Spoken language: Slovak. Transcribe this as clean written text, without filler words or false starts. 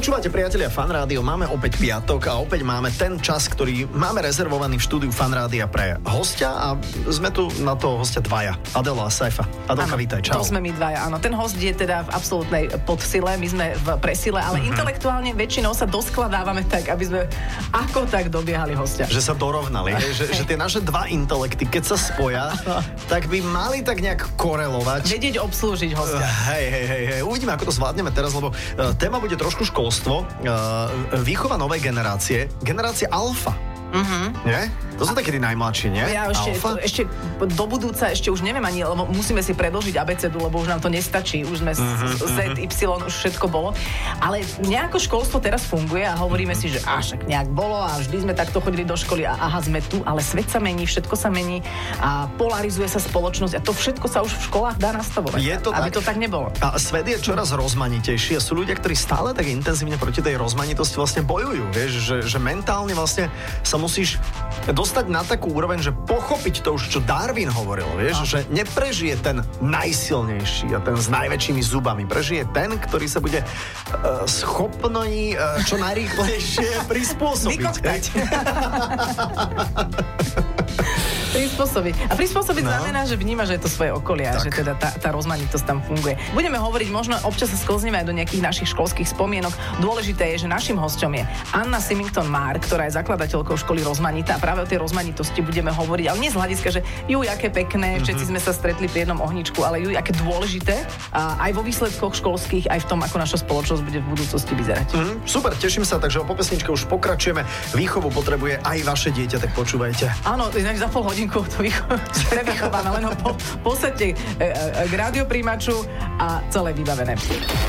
Počúvate, priatelia, Fan Rádio, máme opäť piatok a opäť máme ten čas, ktorý máme rezervovaný v štúdiu Fan Rádia pre hostia a sme tu na toho hostia dvaja. Adela a Saifa. Adelka, vítaj, čau. To sme my dvaja, áno. Ten host je teda v absolútnej podsile, my sme v presile, ale intelektuálne väčšinou sa doskladávame tak, aby sme ako tak dobiehali hostia. Že sa dorovnali, že tie naše dva intelekty, keď sa spoja, tak by mali tak nejak korelovať. Vedieť obslúžiť hostia. Hej. Uvidíme, ako to zvládneme teraz, lebo téma bude trošku školstvo, výchova novej generácie, generácia alfa. Nie? To sú také tí najmladší, nie? Ja ešte do budúca, ešte už neviem ani, lebo musíme si predĺžiť abecedu, lebo už nám to nestačí. Už sme Z, Y, už všetko bolo. Ale nejako školstvo teraz funguje a hovoríme si, že však nejak bolo a vždy sme takto chodili do školy a aha, sme tu, ale svet sa mení, všetko sa mení a polarizuje sa spoločnosť a to všetko sa už v školách dá nastavovať. Je to aby to tak nebolo. A svet je čoraz rozmanitejší a sú ľudia, ktorí stále tak intenzívne proti tej rozmanitosti vlastne bojujú. Vieš, že mentálne vlastne sa musíš dostať na takú úroveň, že pochopiť to už, čo Darwin hovoril, vieš, že neprežije ten najsilnejší a ten s najväčšími zubami. Prežije ten, ktorý sa bude schopný čo najrýchlejšie prispôsobiť. Vykoktať. Prispôsobiť. A prispôsobiť znamená, že vnímaš aj to svoje okolie, že teda tá rozmanitosť tam funguje. Budeme hovoriť, možno občas sa sklzneme aj do nejakých našich školských spomienok. Dôležité je, že našim hosťom je Anna Symington-Máre, ktorá je zakladateľkou školy Rozmanitá. A práve o tej rozmanitosti budeme hovoriť, ale nie z hľadiska, že aké pekné, všetci sme sa stretli pri jednom ohničku, ale aké dôležité a aj vo výsledkoch školských, aj v tom, ako naša spoločnosť bude v budúcnosti vyzerať. Super, teším sa, takže po pesničke už pokračujeme. Výchovu potrebuje aj vaše dieťa, tak počúvajte. Áno, ináč za pol hodinku to prevychováme, len ho posadte k rádioprijímaču a celé vybavené.